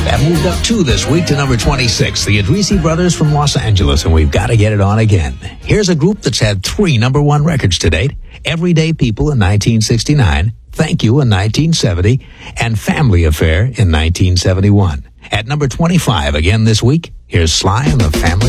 That moved up 2 this week to number 26, the Idrisi Brothers from Los Angeles, and we've got to get it on again. Here's a group that's had 3 number 1 records to date: Everyday People in 1969, Thank You in 1970, and Family Affair in 1971. At number 25 again this week, here's Sly and the Family